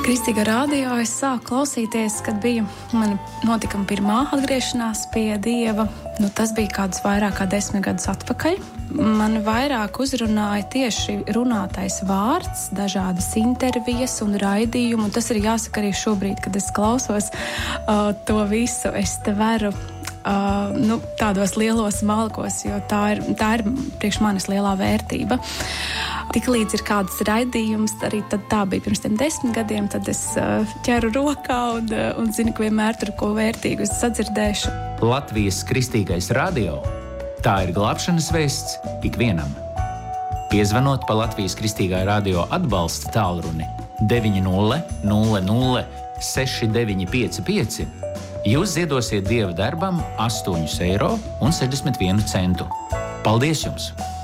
Kristīgā radio es sāku klausīties, kad bija mana notikuma pirmā atgriešanās pie Dieva. Tas bija kādus vairāk kā 10 gadus atpakaļ. Man vairāk uzrunāja tieši runātais vārds, dažādas intervijas un raidījumu. Un tas ir jāsaka arī šobrīd, kad es klausos to visu. Es te veru tādos lielos malkos, jo tā ir priekš manis lielā vērtība. Tiklīdz ir kāds raidījums, arī tad tā bija pirms 10 gadiem, tad es ķeru rokā un zinu, ka vienmēr tur ko vērtīgu es sadzirdēšu. Latvijas Kristīgais radio – tā ir glābšanas vēsts ikvienam. Piezvanot pa Latvijas Kristīgā radio atbalsta tālruni 900 6955, jūs ziedosiet Dieva darbam 8,61 eiro. Paldies jums!